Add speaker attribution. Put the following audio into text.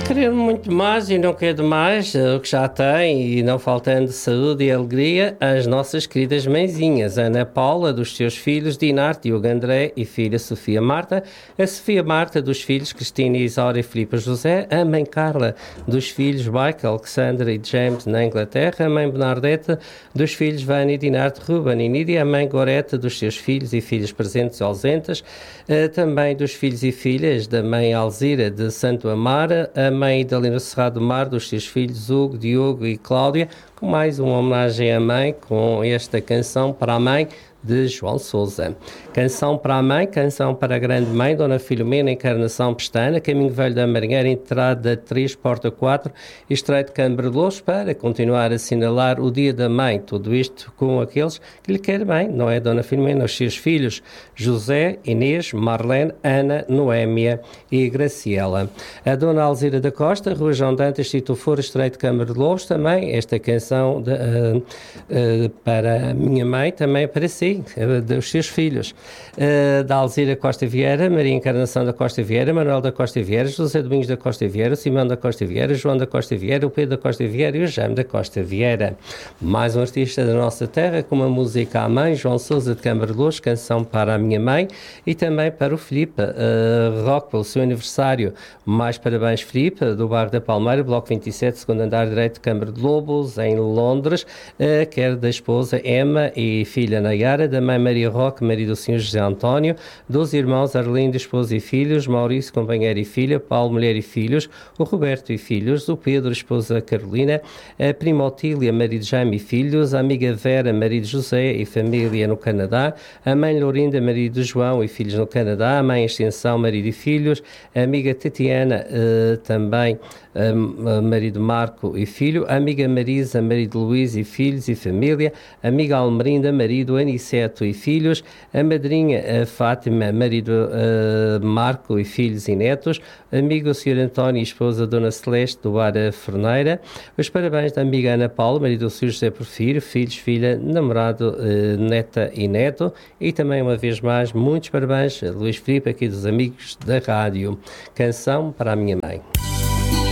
Speaker 1: Querer muito mais e não querer mais o que já tem, e não faltando saúde e alegria, as nossas queridas mãezinhas, Ana Paula, dos seus filhos, Dinar, Diogo André e filha Sofia Marta, a Sofia Marta, dos filhos Cristina Isaura e Filipe José, a mãe Carla, dos filhos Michael, Alexandra e James, na Inglaterra, a mãe Bernadette, dos filhos Vânia e Dinar de Ruben e Nídia, a mãe Goreta, dos seus filhos e filhas presentes e ausentes, também dos filhos e filhas da mãe Alzira de Santo Amaro, a mãe Idalina Serrado do Mar, dos seus filhos Hugo, Diogo e Cláudia, com mais uma homenagem à mãe, com esta canção para a mãe de João Sousa. Canção para a mãe, canção para a grande mãe, Dona Filomena Encarnação Pestana, Caminho Velho da Marinheira, entrada 3, porta 4, Estreito de Cambrelouros, para continuar a assinalar o Dia da Mãe. Tudo isto com aqueles que lhe querem bem, não é, Dona Filomena? Os seus filhos José, Inês, Marlene, Ana, Noémia e Graciela. A Dona Alzira da Costa, Rua João Dantas, Tito Fora, Estreito de Cambrelouros, também esta canção para a minha mãe, também para si, dos seus filhos, da Alzira Costa Vieira, Maria Encarnação da Costa Vieira, Manuel da Costa Vieira, José Domingos da Costa Vieira, Simão da Costa Vieira, João da Costa Vieira, o Pedro da Costa Vieira e o Jaime da Costa Vieira. Mais um artista da nossa terra, com uma música à mãe, João Sousa de Cambrelouros, canção para a minha mãe, e também para o Filipe Roque, pelo seu aniversário. Mais parabéns, Filipe, do bairro da Palmeira, bloco 27, segundo andar direito de Câmara de Lobos, em Londres, quer da esposa Emma e filha Nayara, da mãe Maria Roque, marido do Sr. José António, dos irmãos Arlindo, esposa e filhos, Maurício, companheiro e filha, Paulo, mulher e filhos, o Roberto e filhos, o Pedro, esposa Carolina, a prima Otília, marido Jaime e filhos, a amiga Vera, marido José e família no Canadá, a mãe Lourinda, marido João e filhos no Canadá, a mãe Extensão, marido e filhos, a amiga Tatiana, também marido Marco e filho, a amiga Marisa, marido Luís e filhos e família, a amiga Almerinda, marido Aniceto e filhos, a madrinha Fátima, marido Marco e filhos e netos, amigo Sr. António e esposa Dona Celeste do Bar Forneira, os parabéns da amiga Ana Paula, marido do Sr. José Porfírio, filhos, filha, namorado, neta e neto, e também uma vez mais muitos parabéns a Luís Filipe, aqui dos amigos da rádio. Canção para a minha mãe.